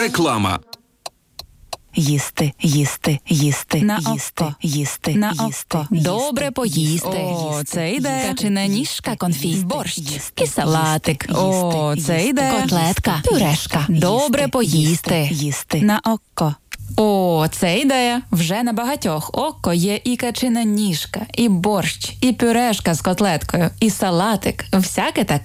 Реклама. Їсти, їсти, їсти, На їсти, око. їсти, На їсти, око. їсти, Добре поїсти. їсти, О, це їсти, йде. Качана ніжка, конфіт, Борщ. їсти, І салатик. їсти, О, їсти, це їсти, йде. Котлетка, пюрешка. Добре поїсти. Їсти. На око. О, це ідея. Вже на багатьох око є і качина ніжка, і борщ, і пюрешка з котлеткою, і салатик. Всяке таке.